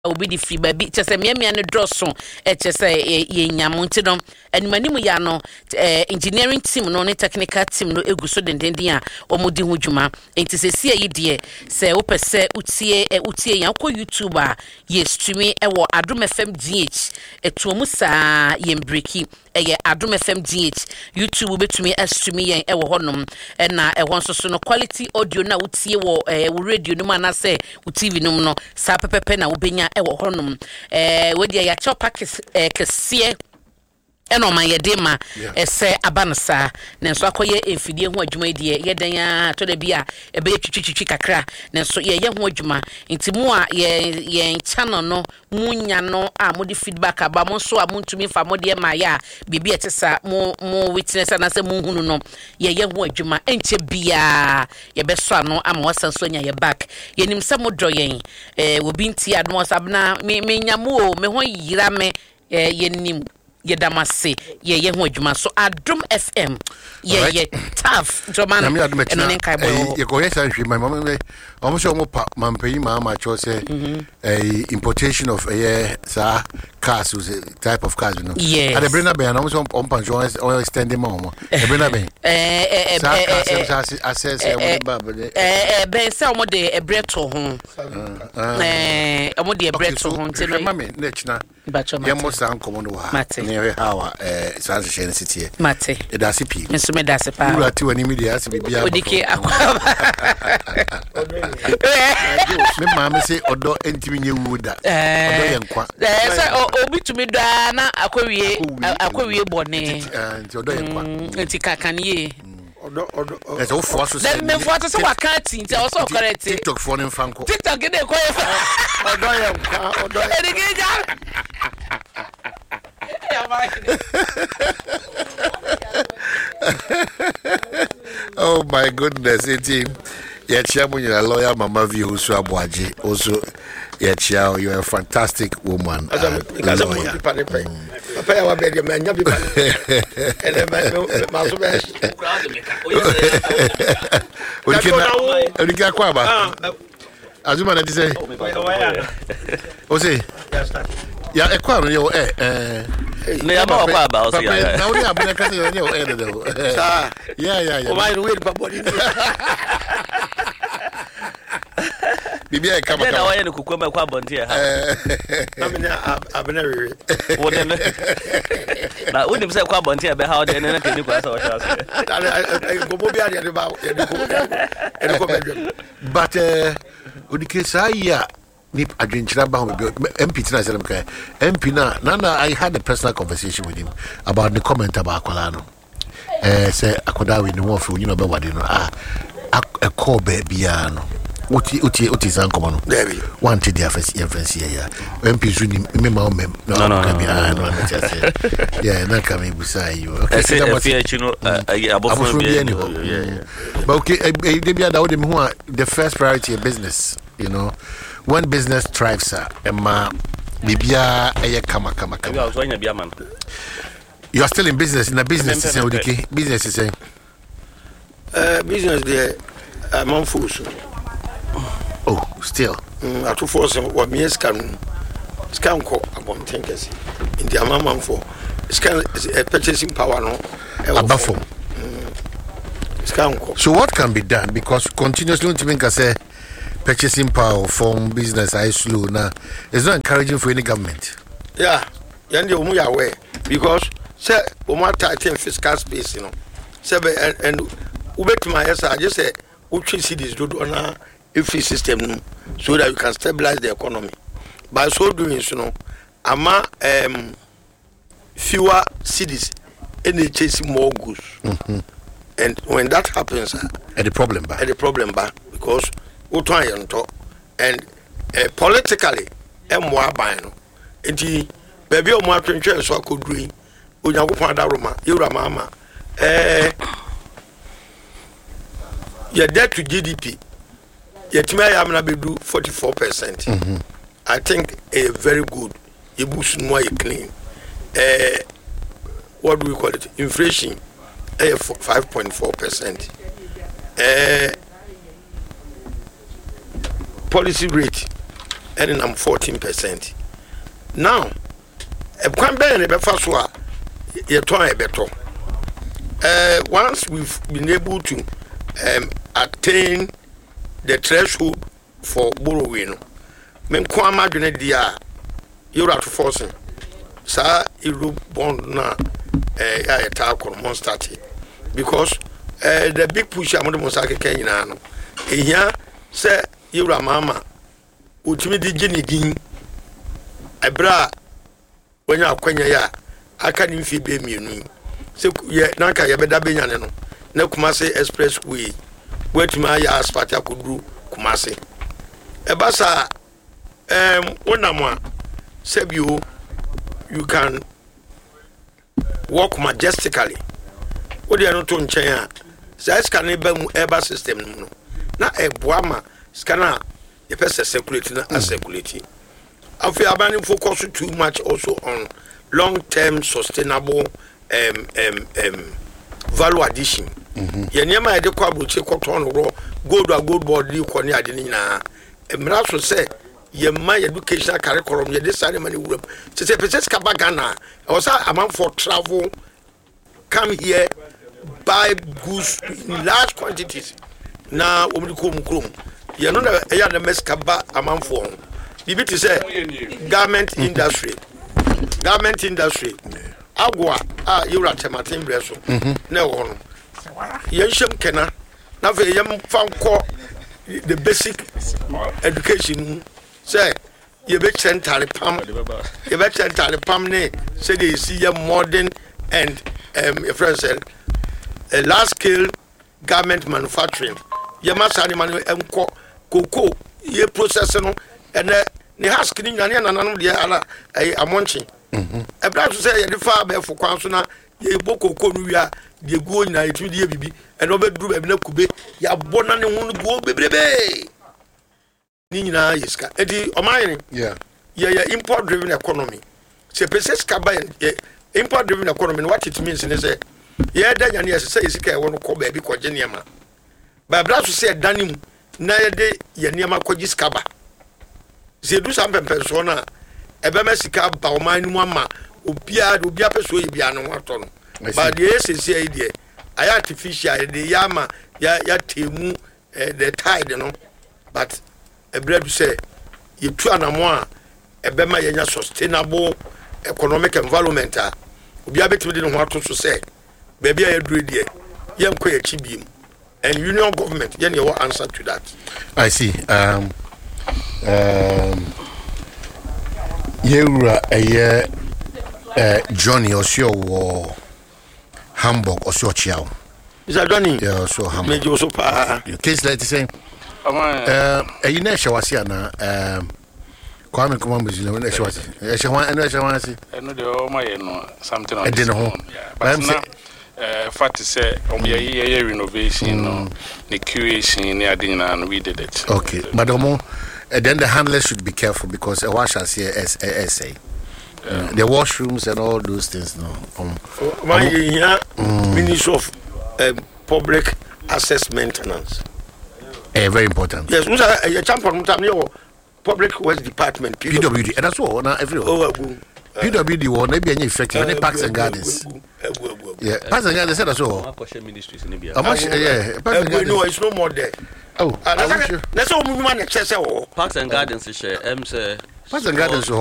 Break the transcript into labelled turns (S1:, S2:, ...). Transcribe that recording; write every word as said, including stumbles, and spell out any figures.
S1: obi di free baby chese me me ne drosso e chese ye nyamo nti no animanimu ya no engineering team no ne technical team no eguso dendenden a omodi ho dwuma enti se sie yi de se wo pese utie utie ya ko YouTube a ye streaming e wo Adom F M G H etuomu saa ye breaki eye Adom F M G H YouTube betumi a streaming yen e wo honom e na e won so so no quality audio na utie wo wo radio no ma na se wo T V no no sa pepepe na wo benya e wo honom eh we dia ya chopa kese eno man yede ma ese abansa nenso akoye emfidie ho adwuma die yeden ya to da bia ebe twitwitwi kakra nenso ye ye ho adwuma nti mu a ye ye channel no munya no a mo di feedback aba mo so a mo ntumi fa mo de ma ya bibia etesa mo mo witness na se mo hunu no ye ye ho adwuma enche bia ye be so ano ama wasanso nya ye back ye nim se mo do yen eh obi nti adno sabna me me nyamu o me ho yira me ye nim Yedamase ye ye ho adwuma so Adom F M ye ye tough drama no eno ne kai boy
S2: ye go yes ahwe my mama me almost almost mampanyi mama cho say eh importation of eh sa cars was a type of cars you know
S1: yes.
S2: At the Brenna Ben almost on on panjo or extending mama the Brenna Ben
S1: eh eh
S2: eh access eh
S1: eh ben say omo de ebreto ho eh omo de ebreto ho ntino
S2: mama na china ye mo san komo no ha ne hawa eh sa se ne sitie
S1: mate
S2: e da se pi
S1: nso me da se pa
S2: ura ti wani media se bibia
S1: odike akwa
S2: me mama say odo entimi nye wuda odo ye nkwa
S1: eh say obi tumi da na akwawie akwawie bone
S2: nti odo ye nkwa
S1: nti kakanie
S2: odo odo eso wo fo so
S1: say me fo so wakati nti o so correct
S2: TikTok fo ne mfanko
S1: TikTok de ko ye
S2: odo ye nkwa odo
S1: edike ja
S2: Oh my goodness, it's him. Yeah, Chairman, lawyer, Mama V. Usu Abuaji. Also, yeah, Chia, you're a fantastic woman. Uh, lawyer. Azuma na say. O say. Ya e kwa no eh eh
S3: na ya ba kwa ba o say ya
S2: na ori abuna ka say yo eh do sa ya ya ya
S4: o mai ruwe pa body
S2: bibia e kama
S3: na wa ye ne kokoma kwa bonte ha
S4: na me abuna rewe
S3: wo de na wo nim say kwa bonte be ha o de ne na teni kwa sa o sha
S4: so go bo bia de ba e de ko e de ko be
S2: but eh odike sa ya Nip adventure ba M P tina selam kai M P na nana I had a personal conversation with him about the comment about Akwala no eh say Akoda we no for you know be wade no ah a call baby no oti oti oti san komo no
S4: baby
S2: one to the first years here M P so ni me ma o mem no no be ah no na say yeah na come be say you okay
S3: say that you know abofo be yeah
S2: but okay e dey be that we me the first priority of business you know when business thrives uh, Emma bibia eye kama kama kama you are still in business in a business is saying business is saying
S4: uh business there I'm on full
S2: oh still
S4: mm atu force what me scan scan ko abon thinkers in the amount for scan purchasing power no
S2: abafo
S4: scan ko
S2: so what can be done because continuously to make us say purchasing power from business I slow now it's not encouraging for any government.
S4: Yeah, and you are aware because say we tight in fiscal space, you know. Say and and we bet my yes, I just say we should see this do on a free system so that you can stabilize the economy. By so doing, you know, ama um fewer cities and they chasing more goods.
S2: Mm-hmm.
S4: And when that happens, uh,
S2: and the problem back.
S4: And the problem back because and uh, politically and more by no enti baby o mo atwentwe so akodui onyankopon adaroma yura mama eh your debt to G D P yetima ya amna bedu forty-four percent.
S2: Mm-hmm.
S4: I think a very good ibusu no clean eh what do we call it inflation eh five point four percent. eh policy rate and I'm fourteen percent. Now, a kwan be ne be fa so a ye ton e beto. Uh, once we've been able to um, attain the threshold for borrowing, men kwa madwene dia euro to forcing sa euro bond na eh ya eta kono start because uh, the big push among the mosake kenyina no ehia se euro mama utimi di gini din ebra wanya akwanya ya aka ni mfi be mienu se ye nanka ye beda benya ne no na Kumasi expressway wetima ya asphalt akudru Kumasi ebasa um onamwa sebio you can walk majestically odi eno to nchen a sai scan eba mu eba system no na eboa ma scanner e pese circulate na circulate afi abani focus too much also on long term sustainable um um um value addition ye niam e de kwa broche koton ro gold or gold board li ko ni ade ni na emra so say ye ma educational curriculum ye de sare mani wuram se se pese ska bagana e was a man for travel come here buy goods in large quantities na omri ko mukrom ye no na e ya na meska ba amanfo bibi ti say garment industry garment industry agwa a yura tematin breso na wo no ye nshem kena na fe yem fanko the basic education say you be chentare pam you be chentare pam ne say they see a modern and um a friend said a large scale garment manufacturing ye masani manu enko koko ye process no and ne has kini nyane nananom de ala ay amonchi mhm e bra to say ye de fa be fo kwan so na ye bokoko no wia de guo nyina etu de bibi and obeduru be na kube ya bona ne hu guo bebrebe ni nyina yiska edi omayeni
S2: yeah
S4: yeah yeah import driven economy se pese kaba import driven economy what it means is say yeah da nyane say isika e wono ko ba bi ko je niam ba bra so say danim na ye de ye niam ko giskaba se du sam pempenso na e be masika ba o man mu ama obia obia peso ye bia no wato no ba de se se ide ay artificial de yama ya ya temu the tide no but e bread say you tu anamo a e be ma yenya sustainable economic environment a obia betimi de no wato so say be bia ya dure de yem ko ya chibim and union government yen your answer to that.
S2: I see. um um Yura a uh, Johnny Osio or Hamburg Osio Chiao.
S4: Is that Johnny?
S2: Yeah, so Hamburg.
S4: Major so pa.
S2: Case like the same. Uh, a Inesha was here now. Um, Kwame Kumambu, you know, Inesha was. Eshawan and Eshawansi.
S5: I know the oh my no something on
S2: I didn't know.
S5: But now, uh, fact to say, on your year renovation, no, the curation, near dinner, and we did it.
S2: Okay, Madam. And then the handlers should be careful because a wash as here as S A. Uh, the washrooms and all those things. No, um,
S4: my um, mm. Ministry of uh, Public Access Maintenance.
S2: Uh, very important.
S4: Yes, we are a champion. Public Works Department.
S2: P W D, and that's all. Now everyone.
S4: Oh, uh,
S2: P W D will maybe any effective. Any parks and gardens. Yeah, parks and gardens. That's all.
S3: Ministries in India.
S2: Yeah,
S4: no, it's no more there.
S2: Oh,
S4: that's all. Parks and
S3: Gardens is share. M say
S2: Parks and gardens.